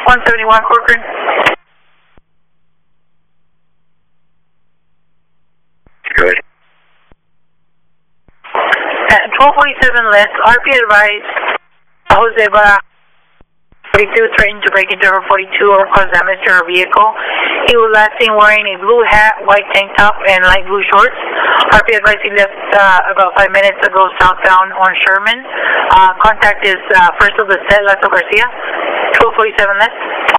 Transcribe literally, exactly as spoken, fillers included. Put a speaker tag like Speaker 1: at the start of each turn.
Speaker 1: one seventy-one Corcoran.
Speaker 2: Good.
Speaker 1: At twelve forty-seven left, R P advised Jose Barra forty-two threatened to break into her forty-two or cause damage to her vehicle. He was last seen wearing a blue hat, white tank top, and light blue shorts. R P advised he left uh, about five minutes ago southbound on Sherman. Uh, contact is uh, first of the set, Lasso Garcia, twelve forty-seven left.